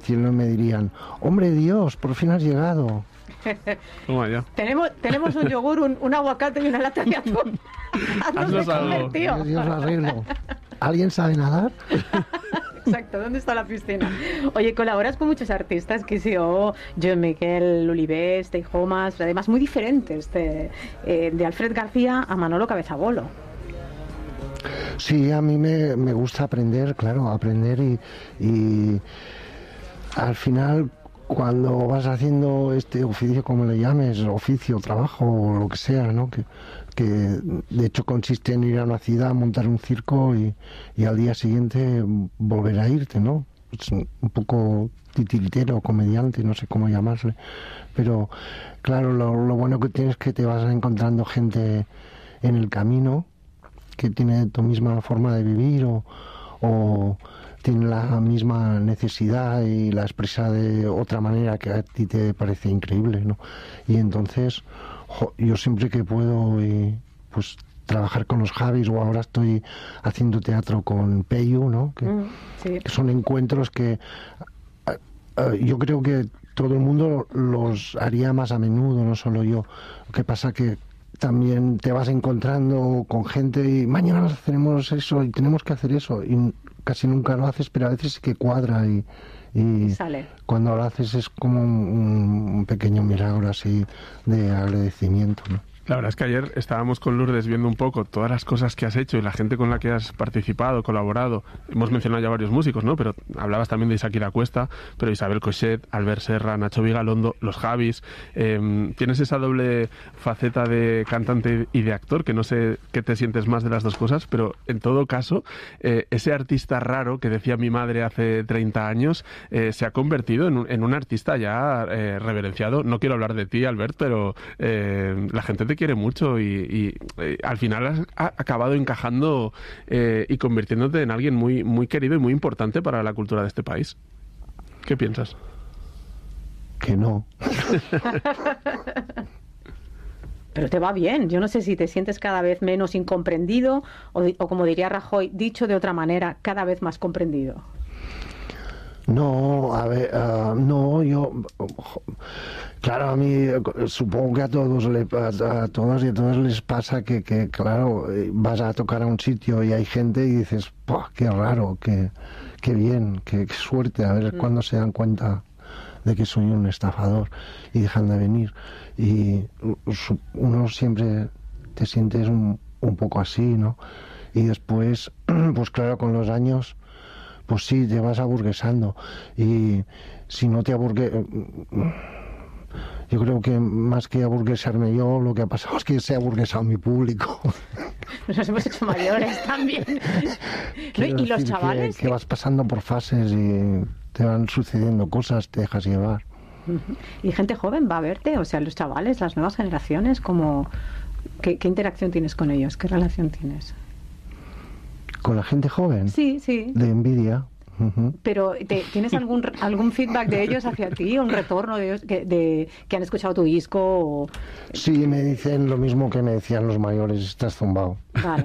cielo me dirían, hombre Dios, por fin has llegado. Toma ya. Tenemos un yogur, un aguacate y una lata de atún. Haznos algo. Tío. Dios lo arreglo. ¿Alguien sabe nadar? Exacto, ¿dónde está la piscina? Oye, colaboras con muchos artistas, que sí, Joan Miquel, L'Oliver, Stay Homas, además muy diferentes, de Alfred García a Manolo Cabezabolo. Sí, a mí me gusta aprender, claro, aprender y al final cuando vas haciendo este oficio, como le llames, oficio, trabajo o lo que sea, ¿no? Que de hecho consiste en ir a una ciudad, montar un circo y al día siguiente volver a irte, ¿no? Es un poco titiritero, comediante, no sé cómo llamarle. Pero claro, lo bueno que tienes es que te vas encontrando gente en el camino que tiene tu misma forma de vivir o tiene la misma necesidad y la expresa de otra manera que a ti te parece increíble, ¿no? Y entonces yo siempre que puedo pues trabajar con los Javis, o ahora estoy haciendo teatro con Peyu, ¿no? Sí. Que son encuentros que yo creo que todo el mundo los haría más a menudo, no solo yo. Lo que pasa que también te vas encontrando con gente y mañana hacemos eso y tenemos que hacer eso y casi nunca lo haces, pero a veces sí que cuadra y sale. Cuando lo haces es como un pequeño milagro así de agradecimiento, ¿no? La verdad es que ayer estábamos con Lourdes viendo un poco todas las cosas que has hecho y la gente con la que has participado, colaborado. Hemos mencionado ya varios músicos, ¿no? Pero hablabas también de Shakira Cuesta, pero Isabel Coixet, Albert Serra, Nacho Vigalondo, los Javis. Tienes esa doble faceta de cantante y de actor, que no sé qué te sientes más de las dos cosas, pero en todo caso, ese artista raro que decía mi madre hace 30 años, se ha convertido en un artista ya reverenciado. No quiero hablar de ti, Albert, pero la gente te quiere mucho y al final has acabado encajando y convirtiéndote en alguien muy, muy querido y muy importante para la cultura de este país. ¿Qué piensas? Que no. Pero te va bien. Yo no sé si te sientes cada vez menos incomprendido o como diría Rajoy, dicho de otra manera, cada vez más comprendido. No, a ver, no, yo... Claro, a mí supongo que a todos y a todas les pasa que claro, vas a tocar a un sitio y hay gente y dices, qué raro, qué bien, qué suerte, a ver cuándo se dan cuenta de que soy un estafador y dejan de venir. Y uno siempre te sientes un poco así, ¿no? Y después, pues claro, con los años, pues sí, te vas aburguesando. Y si no te yo creo que más que aburguesarme yo, lo que ha pasado es que se ha aburguesado mi público. Nos hemos hecho mayores también. ¿No? ¿Y los chavales? Que vas pasando por fases y te van sucediendo cosas, te dejas llevar. ¿Y gente joven va a verte? O sea, los chavales, las nuevas generaciones, ¿qué interacción tienes con ellos? ¿Qué relación tienes? ¿Con la gente joven? Sí, sí. De envidia. Pero ¿tienes algún feedback de ellos hacia ti? ¿Un retorno de ellos que han escuchado tu disco? Sí, me dicen lo mismo que me decían los mayores, estás zumbado. Vale.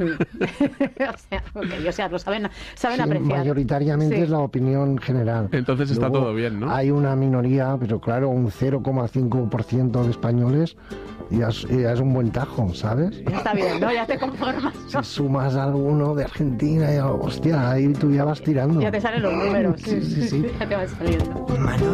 o sea, lo saben sí, apreciar. Mayoritariamente es la opinión general. Entonces está Luego, todo bien, ¿no? Hay una minoría, pero claro, un 0,5% de españoles ya es un buen tajo, ¿sabes? Ya está bien, ¿no? Ya te conformas, ¿no? Si sumas a alguno de Argentina, hostia, ahí tú ya vas tirando. Ya te salen los números. Sí. Ya te vas saliendo.